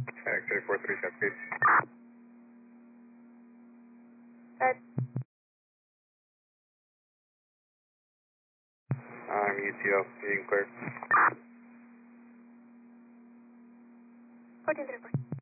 X-ray 43, check, please. I'm UTL, being clear. 1434.